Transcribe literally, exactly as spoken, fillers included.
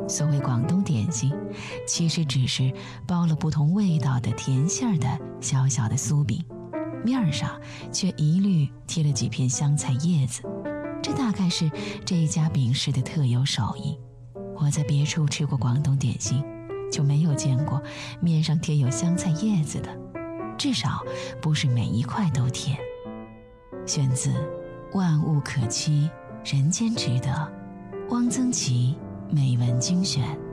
所谓广东点心，其实只是包了不同味道的甜馅儿的小小的酥饼，面儿上却一律贴了几片香菜叶子。这大概是这一家饼师的特有手艺。我在别处吃过广东点心，就没有见过面上贴有香菜叶子的，至少不是每一块都贴。选自《万物可期，人间值得》，汪曾祺美文精选。